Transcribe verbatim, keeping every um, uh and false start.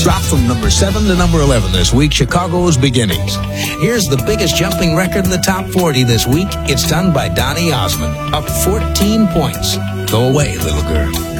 Dropped from number seven to number eleven this week, Chicago's Beginnings. Here's the biggest jumping record in the top forty this week. It's done by Donny Osmond, up fourteen points. Go away, little girl.